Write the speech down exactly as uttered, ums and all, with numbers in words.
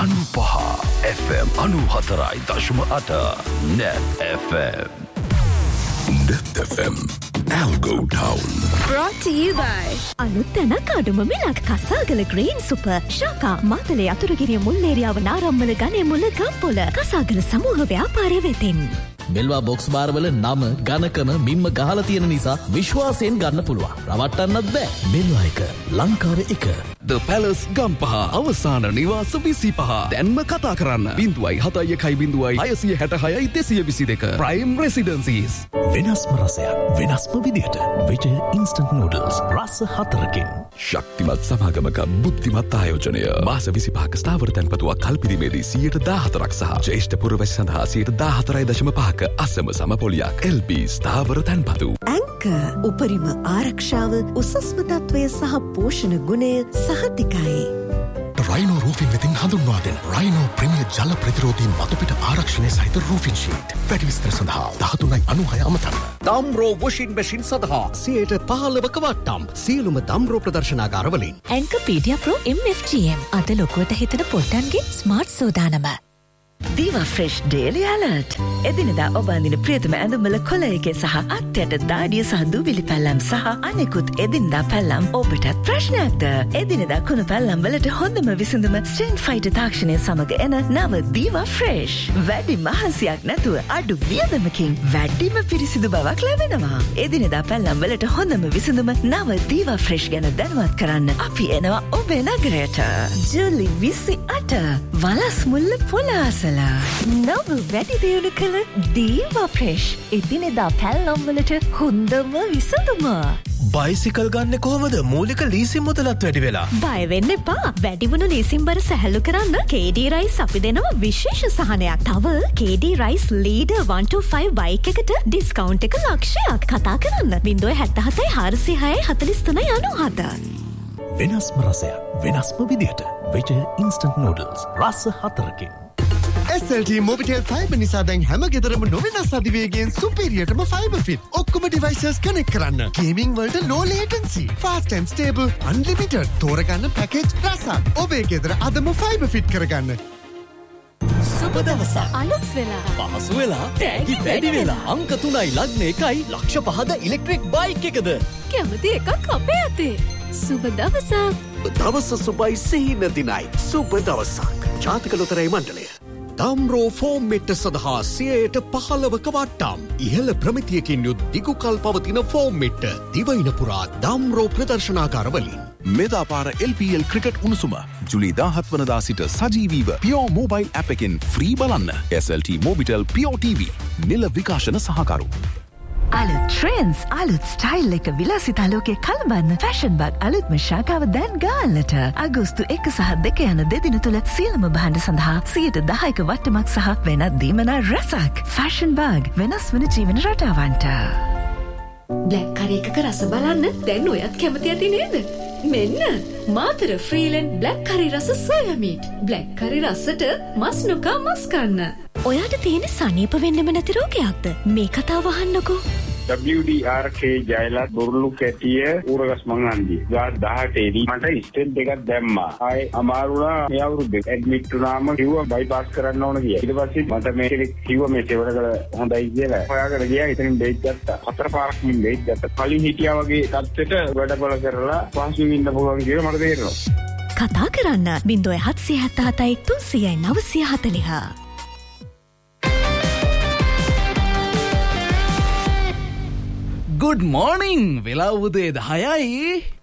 අනුපහ F M අනුහතරයි දශම අට Net F M. Net F M Algo Town. Brought to you by අලුත්න කඩුම මිලක් කසාගල green super ශාකා Matale Athurugiriya Mulleriyawa නාරම්මල ගනේ මුල ගම්පොල කසාගල සමූහ ව්‍යාපාරය වෙතින් මෙල්වා බොක්ස් බාරවල නම ගණකම මිම්ම ගහලා තියෙන නිසා විශ්වාසයෙන් ගන්න පුළුවන්. රවට්ටන්නත් බෑ. මෙල්වා එක ලංකාවේ එක. The Palace ගම්පහ අවසාන නිවාස විසිපහ. දැන්ම කතා කරන්න. බිංදුවයි හතයි එකයි බිංදුවයි හයසිය හැටහයයි දෙසිය විසි දෙක. Prime Residencies. වෙනස්ම රසයක් වෙනස්ම විදිහට විජය ඉන්ස්ටන්ට් නූඩල්ස් රස හතරකින්. ශක්තිමත් සමාගමක බුද්ධිමත් ආයෝජනය. මාස විසිපහක ස්ථාවර තැන්පතුවක් කල්පිරීමේදී සියයට දාහතරක් සහ ජ්‍යෙෂ්ඨ පුරවැසි සඳහා සියයට දාහතරයි දශම පහක අසම සමපොලියක්. එල් බී ස්ථාවර තැන්පතු. ඇංකර් උපරිම ආරක්ෂාව උසස්ම තත්වය සහ පෝෂණ ගුණය සහතිකයි. රයිනෝ රූෆින් වෙතින් හඳුන්වා දෙන රයිනෝ ප්‍රමියර් ජල ප්‍රතිරෝධී මතුපිට ආරක්ෂණය සහිත රූෆින් ෂීට්. වැඩි විස්තර සඳහා දහතුනයි අනූහය අමතන්න. දම්රෝ වොෂින් මැෂින් සඳහා සියයට පහළොවක වට්ටම් සියලුම දම්රෝ ප්‍රදර්ශනාගාරවලින්. ඇංකර් පීඩියා ප්‍රෝ එම් එෆ් ජී එම් අද ලොකුවට හිතන පොට්ටන්ගේ smart සෝදානම. Diva Fresh Daily Alert. එදිනෙදා ඔබ අඳින ප්‍රියතම ඇඳුම්වල කොළ එකේ සහ අත්යට දාඩිය සහ දූවිලි පැල්ලම් සහ අනෙකුත් එදිනෙදා පැල්ලම් ඔබටත් ප්‍රශ්නයක්ද? එදිනෙදා කුණු පැල්ලම් වලට හොඳම විසඳුම ස්ට්‍රෙන් ෆයිටර් තාක්ෂණය සමග එන නව Diva Fresh. වැඩි මහන්සියක් නැතුව අඩු වියදමකින් වැඩිම පිරිසිදු බවක් ලැබෙනවා. එදිනෙදා පැල්ලම් වලට හොඳම විසඳුම නව Diva Fresh ගැන දැනුවත් කරන්න අපි එනවා ඔබේ නගරයට. ජූලි විසි අට වලස් මුල්ල පොළාස නව වැඩි දියුණු කළ දීවා ෆ්‍රෙෂ් එදිනෙදා පැල්ලම් වලට හොඳම විසඳුම. බයිසිකල් ගන්න කොහොමද? මූලික ලීසින් මුදලත් වැඩි වෙලා. බය වෙන්න එපා. වැඩිවුණු ලීසින් බර සැහැල්ලු කරන්න කේඩී රයිස් අපි දෙනවා විශේෂ සහනයක්. තව KD rice leader one two five bike එකට ඩිස්කවුන්ට් එක ලක්ෂයක්. කතා කරන්න ज़ीरो सात सात හාරසිය හය හතළිස් තුනයි අනූහත. වෙනස්ම රසයක් වෙනස්ම විදිහට විජය ඉන්ස්ටන්ට් නූඩල්ස් රස හතරකින්. S L T Mobitel Fiber නිසා දැන් හැම ගෙදරම නොවෙනස් අධිවේගයෙන් සුපීරියර්ටම ෆයිබර් ෆිට. ඔක්කොම ඩිවයිසස් කනෙක්ට් කරන්න. ගේමින් වලට low latency, fast and stable, unlimited. තෝරගන්න පැකේජ් රසක්. ඔබේ ගෙදර අදම ෆයිබර් ෆිට කරගන්න. සුබ දවසක්. අලුත් වෙලා. පහසු වෙලා. තෑගි වැඩි වෙලා. අංක තුනයි ලග්න එකයි ලක්ෂ පහද ඉලෙක්ට්‍රික් බයික් එකද. කැමති එකක් අපේ අතේ. සුබ දවසක්. දවස සුබයි සිහින දිනයි. සුබ දවසක්. ජාතික ලොතරැයි මණ්ඩලය. දම්රෝ ෆෝම් මෙට්ට සඳහා සියයට පහළවක වට්ටම්. ඉහළ ප්‍රමිතියකින් යුත් දිගුකල් පවතින ෆෝම් මෙට්ට දිවයින පුරා දම්රෝ ප්‍රදර්ශනාගාරවලින්. මෙදා පාර එල් පී එල් ක්‍රිකට් උණුසුම ජුලි දාහත් වනදා සිට සජීවීව පියෝ මොබයිල් ඇප් එකෙන් ෆ්‍රී බලන්න. එස් එල් ටී Mobitel පියෝ ටීවී නිල විකාශන සහකරු. අලුත් ට්‍රෙන්ඩ්ස් අලුත් ස්ටයිල් එක විලාසිතා ලෝකේ කලබන්න ෆැෂන් බාග් අලුත්ම ශාඛාව දැන් ගාල්ලට අගෝස්තු එක සහ දෙක යන දෙදින තුල සියලුම භාණ්ඩ සඳහා සියයට දහයක වට්ටමක් සහ වෙනත් දීමනා රසක්. ෆැෂන් බාග් වෙනස් වන ජීවන රටාවන්ට. බ්ලැක් කරි එකක රස බලන්න දැන් ඔයත් කැමති ඇති නේද? මෙන්න මාතර ෆ්‍රීලන් බ්ලැක් කරි රස සෝයා මීට්. බ්ලැක් කරි රසට මස් නොකා මස් කන්න. ඔයාට තියෙන සනීප වෙන්නෙම නැති රෝගයක්ද? මේ කතාව අහන්නකෝ. W D R K Jayalath බොරළු කැටිය ඌරගස් මංගන්දී ගා දහඅටේ දී මට ස්ටෙප් දෙකක් දැම්මා. ආයේ අමාරුණා මේ අවුරුද්දේ ඇඩ්මිට් වුණාම කිව්වා බයිපාස් කරන්න ඕන කියලා. ඊට පස්සේ මට මේක කිව්වා මේ සෙවරකල හොඳයි කියලා. හොයාගෙන ගියා. ඉතින් බෙහෙත් ගත්තා. හතර පාරක් මින් බෙහෙත් ගත්තා. කලින් හිටියා වගේ තත්ත්වෙට වැඩපොළ කරලා පහසුවෙන් ඉන්න පුළුවන් කියලා මට තේරෙනවා. කතා කරන්න ज़ीरो सात सात सात තුන්සියය නවසිය හතළිහ. ගුඩ් මෝර්නිං වෙලා උදේ දහයයි.